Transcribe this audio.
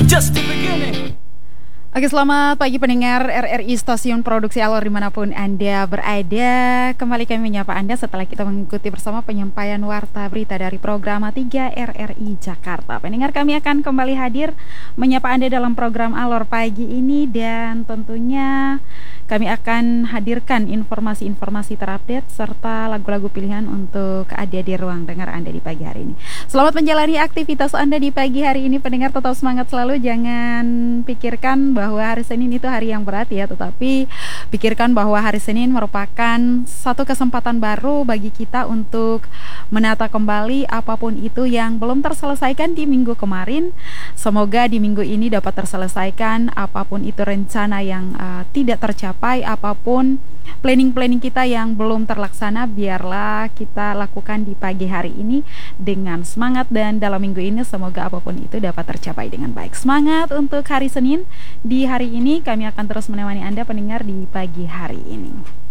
just the beginning. Oke, selamat pagi pendengar RRI Stasiun Produksi Alor dimanapun Anda berada. Kembali kami menyapa Anda setelah kita mengikuti bersama penyampaian warta berita dari program 3 RRI Jakarta. Pendengar, kami akan kembali hadir menyapa Anda dalam program Alor pagi ini, dan tentunya kami akan hadirkan informasi-informasi terupdate serta lagu-lagu pilihan untuk ada di ruang dengar Anda di pagi hari ini. Selamat menjalani aktivitas Anda di pagi hari ini, pendengar. Tetap semangat selalu, jangan pikirkan bahwa hari Senin itu hari yang berat ya, tetapi pikirkan bahwa hari Senin merupakan satu kesempatan baru bagi kita untuk menata kembali apapun itu yang belum terselesaikan di minggu kemarin. Semoga di minggu ini dapat terselesaikan apapun itu rencana yang tidak tercapai, apapun planning-planning kita yang belum terlaksana, biarlah kita lakukan di pagi hari ini dengan semangat, dan dalam minggu ini semoga apapun itu dapat tercapai dengan baik. Semangat untuk hari Senin. Di hari ini kami akan terus menemani Anda pendengar di pagi hari ini.